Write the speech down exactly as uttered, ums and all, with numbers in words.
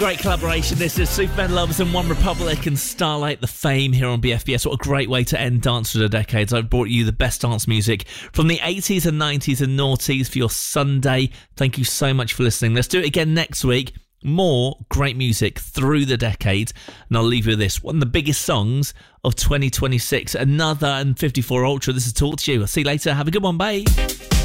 Great collaboration. This is Superman Loves and One Republic and Starlight the Fame here on B F B S. What a great way to end Dance for the Decades. I've brought you the best dance music from the eighties and nineties and noughties for your Sunday. Thank you so much for listening. Let's do it again next week. More great music through the decades. And I'll leave you with this. One of the biggest songs of twenty twenty-six. Another and fifty-four Ultra. This is Talk to You. I'll see you later. Have a good one. Bye.